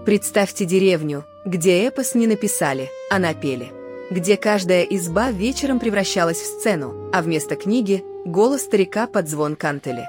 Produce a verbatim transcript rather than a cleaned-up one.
Представьте деревню, где эпос не написали, а напели. Где каждая изба вечером превращалась в сцену, а вместо книги — голос старика под звон кантели.